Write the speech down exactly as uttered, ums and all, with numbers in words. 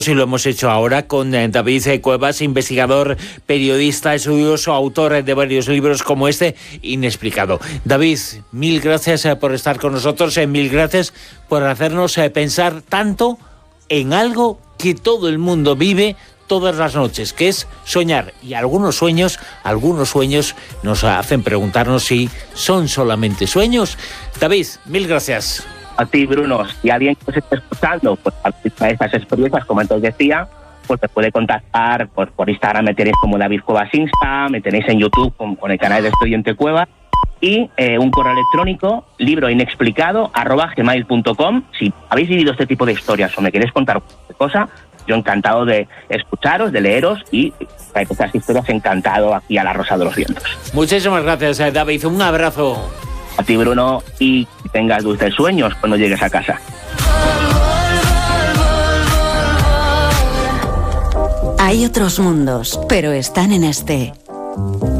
Y lo hemos hecho ahora con eh, David eh, Cuevas, investigador, periodista, estudioso, autor eh, de varios libros como este, Inexplicado. David, mil gracias eh, por estar con nosotros, eh, mil gracias por hacernos eh, pensar tanto en algo que todo el mundo vive todas las noches, que es soñar. Y algunos sueños, algunos sueños nos hacen preguntarnos si son solamente sueños. David, mil gracias. A ti, Bruno. Si alguien que os esté escuchando, pues a estas experiencias, como antes decía, pues te puede contactar por, por Instagram, me tenéis como David Cuevas Insta, me tenéis en YouTube con, con el canal de Estudiante Cuevas, y eh, un correo electrónico, libroinexplicado arroba gmail punto com. Si habéis vivido este tipo de historias o me queréis contar cualquier cosa, yo encantado de escucharos, de leeros, y traer estas historias encantado aquí a La Rosa de los Vientos. Muchísimas gracias, David. Un abrazo. A ti, Bruno, y que tengas dulces sueños cuando llegues a casa. Hay otros mundos, pero están en este.